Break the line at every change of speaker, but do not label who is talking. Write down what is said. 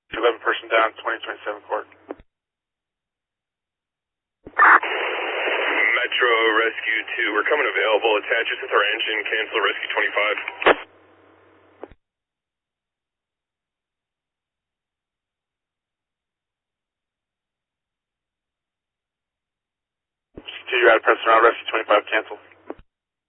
11 person down, 2027 court.
Metro Rescue 2, we're coming available. Attach us with our engine, cancel Rescue 25.
Continue out of press around, Rescue 25 cancel.